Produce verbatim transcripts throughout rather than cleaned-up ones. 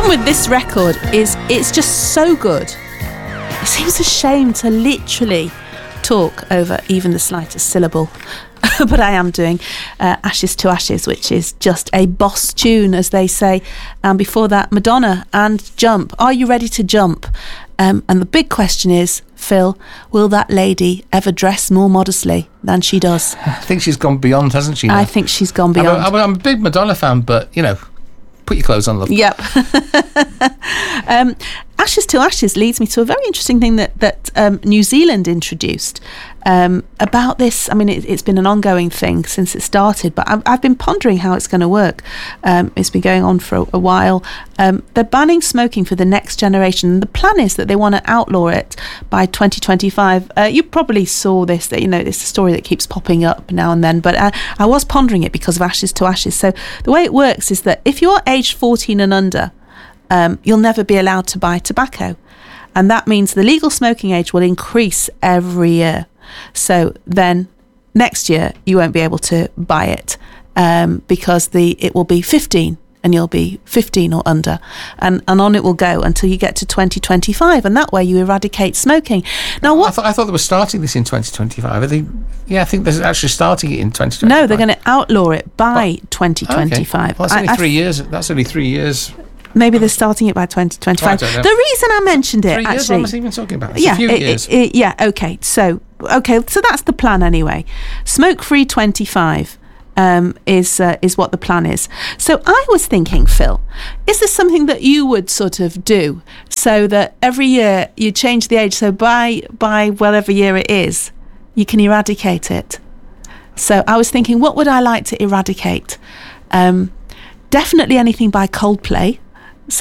problem with this record is it's just so good. It seems a shame to literally talk over even the slightest syllable. But I am doing uh, Ashes to Ashes, which is just a boss tune, as they say. And before that, Madonna and Jump. Are you ready to jump? Um, and the big question is, Phil, will that lady ever dress more modestly than she does? I think she's gone beyond, hasn't she? Now? I think she's gone beyond. I'm a, I'm a big Madonna fan, but, you know, put your clothes on, love. Yep. um, Ashes to Ashes leads me to a very interesting thing that, that um, New Zealand introduced um, about this. I mean, it, it's been an ongoing thing since it started, but I've, I've been pondering how it's going to work. Um, it's been going on for a, a while. Um, they're banning smoking for the next generation. And the plan is that they want to outlaw it by twenty twenty-five. Uh, you probably saw this, that, you know, it's a story that keeps popping up now and then, but I, I was pondering it because of Ashes to Ashes. So the way it works is that if you're aged fourteen and under, Um, you'll never be allowed to buy tobacco, and that means the legal smoking age will increase every year. So then next year you won't be able to buy it um, because the it will be fifteen and you'll be fifteen or under, and, and on it will go until you get to twenty twenty-five, and that way you eradicate smoking. Now, what I thought, I thought they were starting this in twenty twenty-five. Are they, yeah, I think they're actually starting it in twenty twenty-five. No, they're going to outlaw it by but, twenty twenty-five. Okay. Well, that's only I, three I, years. That's only three years. Maybe they're starting it by twenty twenty-five. Oh, the reason I mentioned it, Three years, actually, what was I even talking about? It's yeah, a few it, years. It, it, yeah, okay. So, okay, so that's the plan anyway. Smoke-free twenty-five um, is uh, is what the plan is. So I was thinking, Phil, is this something that you would sort of do so that every year you change the age? So by by whatever year it is, you can eradicate it. So I was thinking, what would I like to eradicate? Um, definitely anything by Coldplay. So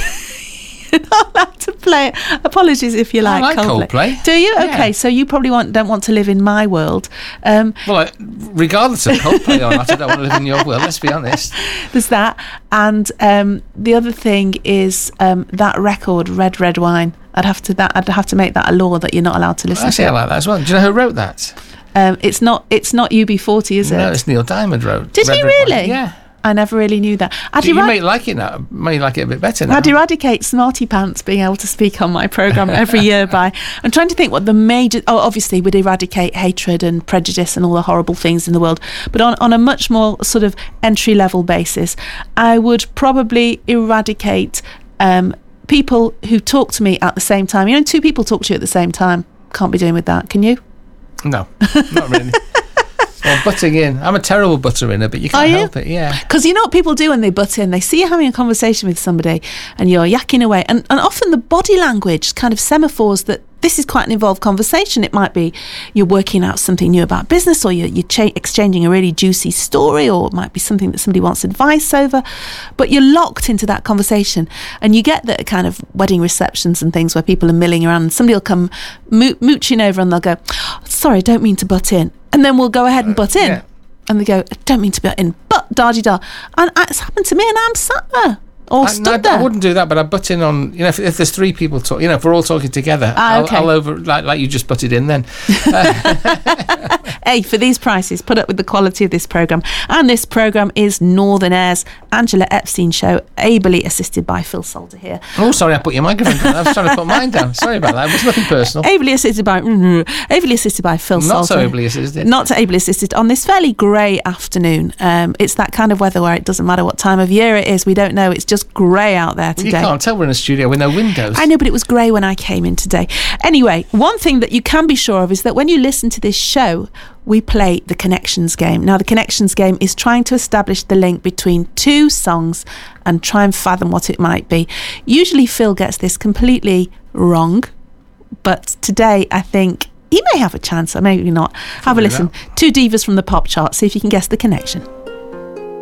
you're not allowed to play it. Apologies if you like, I like Coldplay. Coldplay. Do you? Yeah. Okay, so you probably want, don't want to live in my world. Um, well, I, regardless of Coldplay or not, I don't want to live in your world, let's be honest. There's that. And um, the other thing is um, that record, Red, Red Wine. I'd have to that. I'd have to make that a law that you're not allowed to listen Actually, to. I like that as well. Do you know who wrote that? Um, it's not It's not U B forty, is it? No, it's Neil Diamond wrote. Did Red, he Red really? Wine. Yeah. I never really knew that. I'd Do you erad- may like it now. May like it a bit better now. I'd eradicate Smarty Pants being able to speak on my programme every year by... I'm trying to think what the major... Oh, obviously, we'd eradicate hatred and prejudice and all the horrible things in the world. But on, on a much more sort of entry-level basis, I would probably eradicate um, people who talk to me at the same time. You know, two people talk to you at the same time. Can't be doing with that, can you? No, not really. Or butting in. I'm a terrible butter inner, but you can't Are you? help it, yeah. Because you know what people do when they butt in? They see you having a conversation with somebody and you're yakking away. And, and often the body language kind of semaphores that this is quite an involved conversation. It might be you're working out something new about business, or you're, you're cha- exchanging a really juicy story, or it might be something that somebody wants advice over. But you're locked into that conversation. And you get the kind of wedding receptions and things where people are milling around and somebody will come mo- mooching over and they'll go, sorry, I don't mean to butt in. And then we'll go ahead and butt in. Yeah. And they go, I don't mean to butt in, but da-de-da. And it's happened to me and I'm sat there. Or I, stood I, there. I wouldn't do that, but I butt in on, you know, if, if there's three people talk, you know, if we're all talking together, Ah, okay. I'll, I'll over, like, like you just butted in then. Hey, for these prices, put up with the quality of this programme. And this programme is Northern Air's Angela Epstein Show, ably assisted by Phil Solder here. Oh, sorry, I put your microphone down. I was trying to put mine down. Sorry about that. It was nothing personal. Ably assisted by ably assisted by Phil Solder. Not so ably assisted. Not so ably assisted on this fairly grey afternoon. Um, it's that kind of weather where it doesn't matter what time of year it is. We don't know. It's just grey out there Well, today. you can't tell we're in a studio with no windows. I know, but it was grey when I came in today. Anyway, one thing that you can be sure of is that when you listen to this show, we play the Connections game. Now, the Connections game is trying to establish the link between two songs and try and fathom what it might be. Usually Phil gets this completely wrong, but today I think he may have a chance, or maybe not. Have a listen. Two divas from the pop chart. See if you can guess the connection.